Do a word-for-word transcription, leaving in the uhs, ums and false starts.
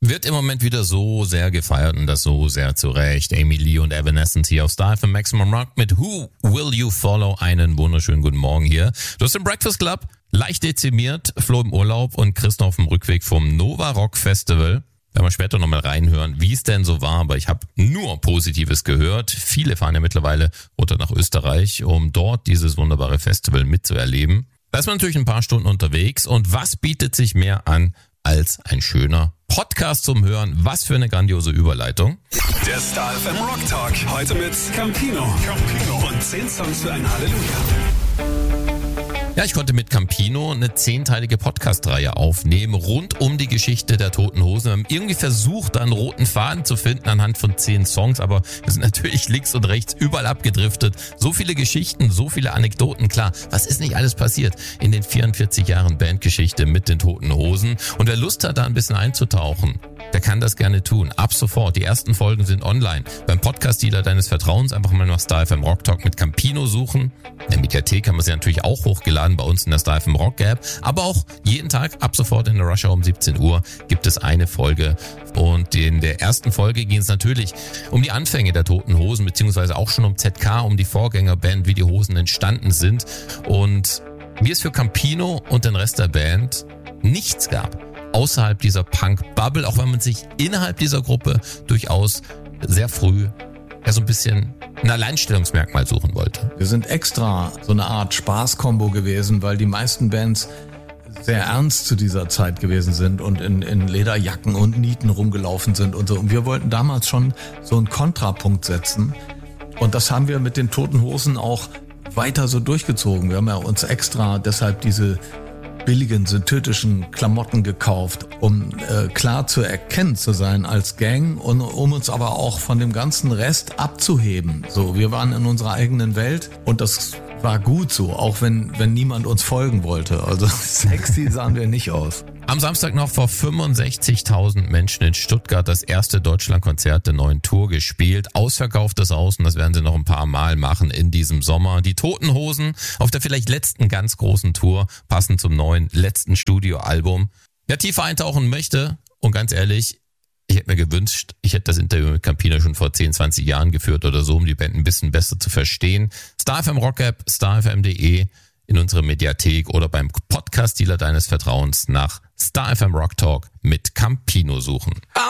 Wird im Moment wieder so sehr gefeiert und das so sehr zu Recht. Amy Lee und Evanescence hier auf Star F M Maximum Rock mit Who Will You Follow? Einen wunderschönen guten Morgen hier. Du hast den Breakfast Club leicht dezimiert, Flo im Urlaub und Chris noch auf dem Rückweg vom Nova Rock Festival. Da werden wir später nochmal reinhören, wie es denn so war, aber ich habe nur Positives gehört. Viele fahren ja mittlerweile runter nach Österreich, um dort dieses wunderbare Festival mitzuerleben. Da ist man natürlich ein paar Stunden unterwegs und was bietet sich mehr an als ein schöner Podcast zum Hören? Was für eine grandiose Überleitung. Der Star F M Rock Talk. Heute mit Campino. Campino. Und zehn Songs für ein Halleluja. Ja, ich konnte mit Campino eine zehnteilige Podcast-Reihe aufnehmen, rund um die Geschichte der Toten Hosen. Wir haben irgendwie versucht, da einen roten Faden zu finden anhand von zehn Songs, aber wir sind natürlich links und rechts überall abgedriftet. So viele Geschichten, so viele Anekdoten, klar, was ist nicht alles passiert in den vierundvierzig Jahren Bandgeschichte mit den Toten Hosen? Und wer Lust hat, da ein bisschen einzutauchen, der kann das gerne tun. Ab sofort. Die ersten Folgen sind online. Beim Podcast-Dealer deines Vertrauens einfach mal nach Star F M Rock Talk mit Campino suchen. In der Mediathek haben wir sie natürlich auch hochgeladen bei uns in der Star F M Rock App. Aber auch jeden Tag ab sofort in der Rush Hour um siebzehn Uhr gibt es eine Folge. Und in der ersten Folge ging es natürlich um die Anfänge der Toten Hosen, beziehungsweise auch schon um Z K, um die Vorgängerband, wie die Hosen entstanden sind. Und wie es für Campino und den Rest der Band nichts gab außerhalb dieser Punk-Bubble, auch wenn man sich innerhalb dieser Gruppe durchaus sehr früh ja so ein bisschen ein Alleinstellungsmerkmal suchen wollte. Wir sind extra so eine Art Spaß-Kombo gewesen, weil die meisten Bands sehr ernst zu dieser Zeit gewesen sind und in, in Lederjacken und Nieten rumgelaufen sind und so. Und wir wollten damals schon so einen Kontrapunkt setzen. Und das haben wir mit den Toten Hosen auch weiter so durchgezogen. Wir haben ja uns extra deshalb diese billigen synthetischen Klamotten gekauft, um äh, klar zu erkennen zu sein als Gang und um uns aber auch von dem ganzen Rest abzuheben. So, wir waren in unserer eigenen Welt und das war gut so, auch wenn wenn niemand uns folgen wollte. Also sexy sahen wir nicht aus. Am Samstag noch vor fünfundsechzigtausend Menschen in Stuttgart das erste Deutschlandkonzert der neuen Tour gespielt. Ausverkauftes Haus und das werden sie noch ein paar Mal machen in diesem Sommer. Die Toten Hosen auf der vielleicht letzten ganz großen Tour, passend zum neuen letzten Studioalbum. Wer tiefer eintauchen möchte und ganz ehrlich, ich hätte mir gewünscht, ich hätte das Interview mit Campino schon vor zehn, zwanzig Jahren geführt oder so, um die Band ein bisschen besser zu verstehen. Star F M Rock App, star f m punkt d e, in unserer Mediathek oder beim Podcast-Dealer deines Vertrauens nach Star F M Rock Talk mit Campino suchen.